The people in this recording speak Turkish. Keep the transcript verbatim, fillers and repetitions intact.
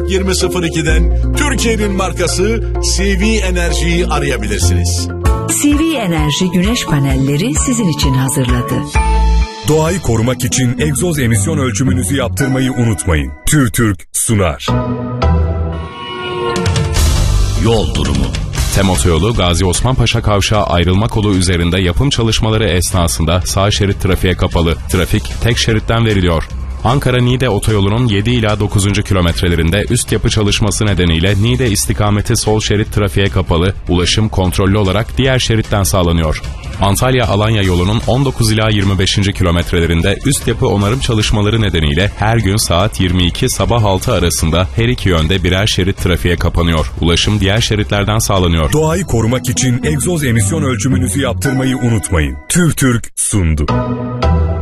kırk yirmi sıfır iki'den Türkiye'nin markası C V Enerji'yi arayabilirsiniz. C V Enerji güneş panelleri sizin için hazırladı. Doğayı korumak için egzoz emisyon ölçümünüzü yaptırmayı unutmayın. TÜRTÜRK sunar. Yol durumu. TEM Otoyolu Gazi Osman Paşa Kavşağı ayrılma kolu üzerinde yapım çalışmaları esnasında sağ şerit trafiğe kapalı. Trafik tek şeritten veriliyor. Ankara-Niğde Otoyolu'nun yedi ila dokuzuncu kilometrelerinde üst yapı çalışması nedeniyle Niğde istikameti sol şerit trafiğe kapalı, ulaşım kontrollü olarak diğer şeritten sağlanıyor. Antalya-Alanya yolunun on dokuz ila yirmi beşinci kilometrelerinde üst yapı onarım çalışmaları nedeniyle her gün saat yirmi iki sabah altı arasında her iki yönde birer şerit trafiğe kapanıyor. Ulaşım diğer şeritlerden sağlanıyor. Doğayı korumak için egzoz emisyon ölçümünüzü yaptırmayı unutmayın. TÜRTÜRK sundu.